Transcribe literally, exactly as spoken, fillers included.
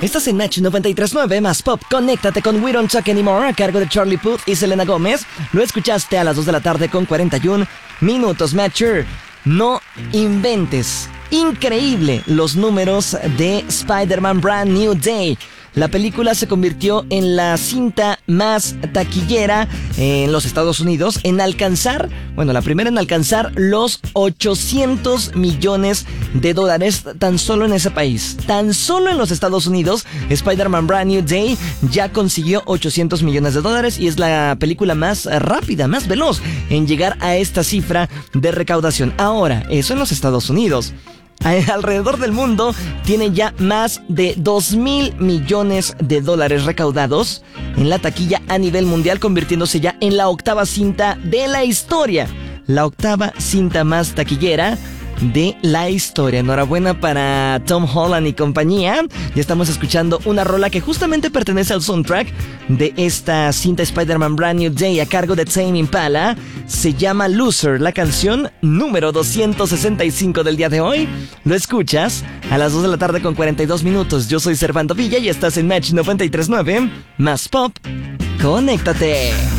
Estás en Match noventa y tres punto nueve más Pop. Conéctate con We Don't Talk Anymore a cargo de Charlie Puth y Selena Gómez. Lo escuchaste a las dos de la tarde con cuarenta y un minutos. Matcher, no inventes. Increíble los números de Spider-Man Brand New Day. La película se convirtió en la cinta más taquillera en los Estados Unidos en alcanzar, bueno, la primera en alcanzar los ochocientos millones de dólares tan solo en ese país. Tan solo en los Estados Unidos, Spider-Man Brand New Day ya consiguió ochocientos millones de dólares y es la película más rápida, más veloz en llegar a esta cifra de recaudación. Ahora, eso en los Estados Unidos. Alrededor del mundo tiene ya más de dos mil millones de dólares recaudados en la taquilla a nivel mundial, convirtiéndose ya en la octava cinta de la historia. La octava cinta más taquillera de la historia. Enhorabuena para Tom Holland y compañía. Ya estamos escuchando una rola que justamente pertenece al soundtrack de esta cinta Spider-Man Brand New Day a cargo de Tame Impala. Se llama Loser, la canción número doscientos sesenta y cinco del día de hoy. Lo escuchas a las dos de la tarde con cuarenta y dos minutos. Yo soy Servando Villa y estás en Match noventa y tres punto nueve más Pop. Conéctate.